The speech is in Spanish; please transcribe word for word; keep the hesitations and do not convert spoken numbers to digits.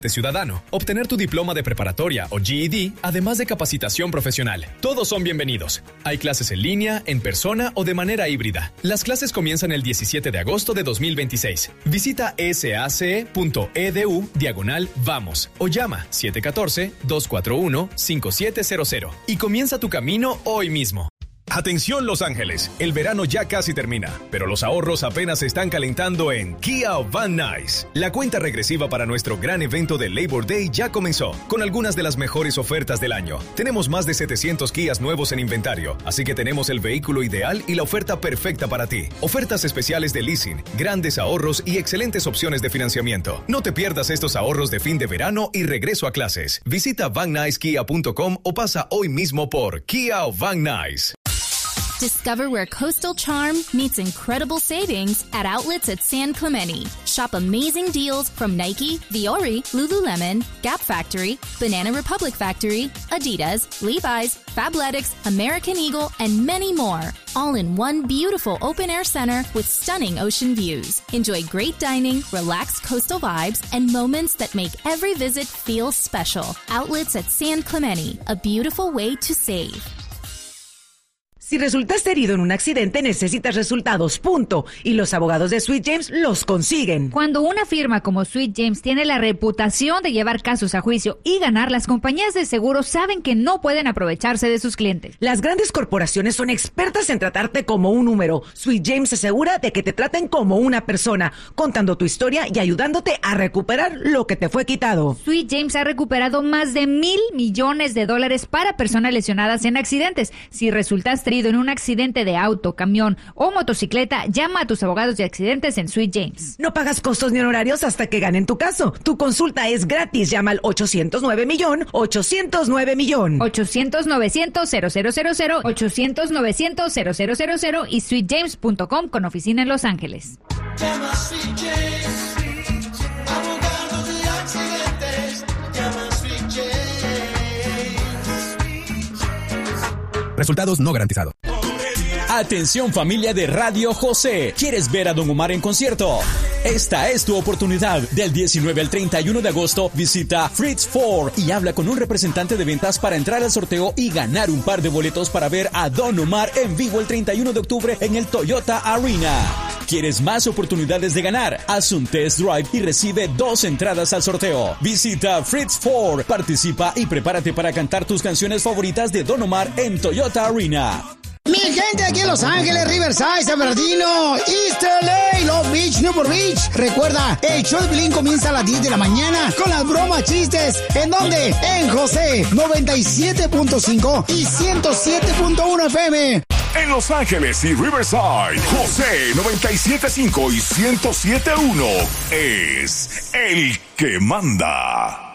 de ciudadano, obtener tu diploma de preparatoria o G E D, además de capacitación profesional. Todos son bienvenidos. Hay clases en línea, en persona o de manera híbrida. Las clases comienzan el diecisiete de agosto de dos mil veintiséis. Visita sace.edu diagonal vamos o llama siete uno cuatro, dos cuatro uno, cinco siete cero cero y comienza tu camino hoy mismo. Atención Los Ángeles, el verano ya casi termina, pero los ahorros apenas se están calentando en Kia Van Nuys. La cuenta regresiva para nuestro gran evento de Labor Day ya comenzó, con algunas de las mejores ofertas del año. Tenemos más de setecientos Kias nuevos en inventario, así que tenemos el vehículo ideal y la oferta perfecta para ti. Ofertas especiales de leasing, grandes ahorros y excelentes opciones de financiamiento. No te pierdas estos ahorros de fin de verano y regreso a clases. Visita van nuys kia punto com o pasa hoy mismo por Kia Van Nuys. Discover where coastal charm meets incredible savings at outlets at San Clemente. Shop amazing deals from Nike, Viore, Lululemon, Gap Factory, Banana Republic Factory, Adidas, Levi's, Fabletics, American Eagle, and many more. All in one beautiful open-air center with stunning ocean views. Enjoy great dining, relaxed coastal vibes, and moments that make every visit feel special. Outlets at San Clemente, a beautiful way to save. Si resultaste herido en un accidente, necesitas resultados, punto. Y los abogados de Sweet James los consiguen. Cuando una firma como Sweet James tiene la reputación de llevar casos a juicio y ganar, las compañías de seguros saben que no pueden aprovecharse de sus clientes. Las grandes corporaciones son expertas en tratarte como un número. Sweet James se asegura de que te traten como una persona, contando tu historia y ayudándote a recuperar lo que te fue quitado. Sweet James ha recuperado más de mil millones de dólares para personas lesionadas en accidentes. Si resultaste herido en un accidente de auto, camión o motocicleta, llama a tus abogados de accidentes en Sweet James. No pagas costos ni honorarios hasta que ganen tu caso. Tu consulta es gratis. Llama al ochocientos nueve millón, ochocientos nueve millón. ochocientos novecientos cero cero cero cero, ochocientos novecientos cero cero cero cero y sweet james punto com con oficina en Los Ángeles. Llama a Sweet James, abogado de accidentes. Llama a Sweet James. Resultados no garantizados. Atención familia de Radio José. ¿Quieres ver a Don Omar en concierto? Esta es tu oportunidad. Del diecinueve al treinta y uno de agosto, visita Fritz Four y habla con un representante de ventas para entrar al sorteo y ganar un par de boletos para ver a Don Omar en vivo el treinta y uno de octubre en el Toyota Arena. ¿Quieres más oportunidades de ganar? Haz un test drive y recibe dos entradas al sorteo. Visita Fritz Four, participa y prepárate para cantar tus canciones favoritas de Don Omar en Toyota Arena. Mi gente aquí en Los Ángeles, Riverside, San Bernardino, East L A, Long Beach, Newport Beach. Recuerda, el show de Pilín comienza a las diez de la mañana con las bromas, chistes. ¿En dónde? En José, noventa y siete punto cinco y ciento siete punto uno F M. En Los Ángeles y Riverside, José, noventa y siete punto cinco y ciento siete punto uno es el que manda.